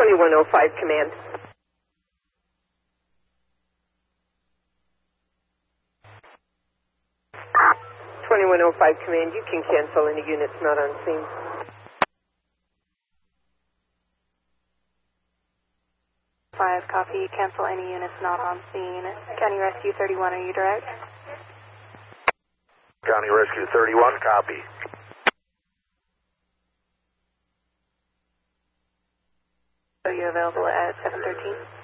2105 Command. 2105 Command, you can cancel any units not on scene. Copy, cancel any units not on scene. County Rescue 31, are you direct? County Rescue 31, copy. Are you available at 713?